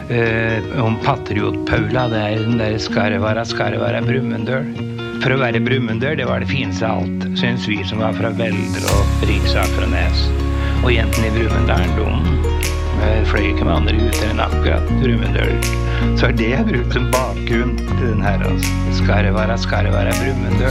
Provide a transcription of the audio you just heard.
om patriot Paula, det den der Skarvara Brumunddøl. For å være Brumunddøl, det var det fineste av alt, synes vi som var fra Veldre og Riksaker og Nes. Og jentene i Brumunddølen, de fløy ikke med andre ut enn akkurat Brumunddøl. Så det jeg brukt som bakgrunn til den her, altså. Skarvara Brumunddøl.